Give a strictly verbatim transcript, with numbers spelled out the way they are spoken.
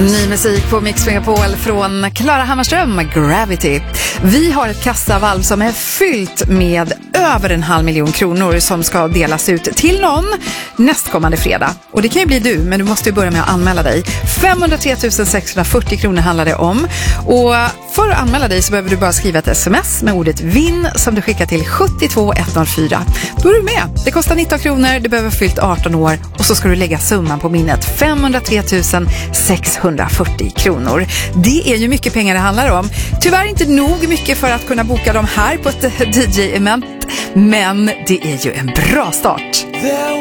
Ny musik på Mix Megapol från Klara Hammarström, Gravity. Vi har ett kassavalv som är fyllt med över en halv miljon kronor som ska delas ut till någon nästkommande fredag. Och det kan ju bli du, men du måste ju börja med att anmäla dig. femhundratre tusen sexhundrafyrtio kronor handlar det om. Och för att anmäla dig så behöver du bara skriva ett sms med ordet vinn som du skickar till sju två ett noll fyra. Då är du med. Det kostar nitton kronor, du behöver fyllt arton år och så ska du lägga summan på minnet femhundratre tusen sexhundrafyrtio kronor. Det är ju mycket pengar det handlar om. Tyvärr inte nog mycket för att kunna boka dem här på ett D J-event, men det är ju en bra start.